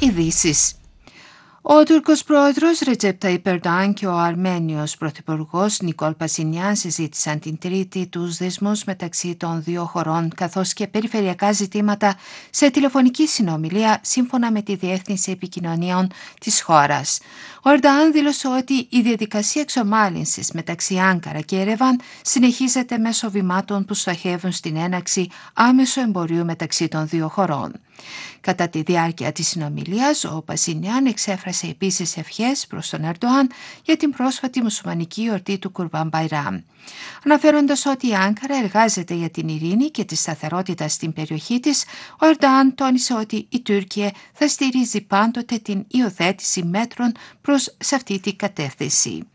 Ειδήσεις. Ο Τούρκος πρόεδρος Ρετζέπ Ταϊπ Ερντοάν και ο Αρμένιος πρωθυπουργός Νικόλ Πασινιάν συζήτησαν την Τρίτη τους δεσμούς μεταξύ των δύο χωρών καθώς και περιφερειακά ζητήματα σε τηλεφωνική συνομιλία σύμφωνα με τη Διεύθυνση Επικοινωνίων της χώρας. Ο Ερντοάν δήλωσε ότι η διαδικασία εξομάλυνσης μεταξύ Άνκαρα και Ερεβάν συνεχίζεται μέσω βημάτων που στοχεύουν στην έναρξη άμεσου εμπορίου μεταξύ των δύο χωρών. Κατά τη διάρκεια της συνομιλίας, ο Πασινιάν εξέφρασε επίσης ευχές προς τον Ερντοάν για την πρόσφατη μουσουλμανική γιορτή του Κουρμπάν Μπαϊράμ. Αναφέροντας ότι η Άνκαρα εργάζεται για την ειρήνη και τη σταθερότητα στην περιοχή της, ο Ερντοάν τόνισε ότι η Τουρκία θα στηρίζει πάντοτε την υιοθέτηση μέτρων προς σε αυτή την κατεύθυνση.